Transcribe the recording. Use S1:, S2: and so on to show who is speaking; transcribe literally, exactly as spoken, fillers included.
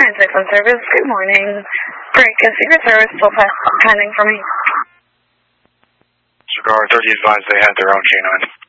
S1: nine six one service, good morning. Break and Secret Service still pending for me.
S2: Cigar thirty advised they had their own canine.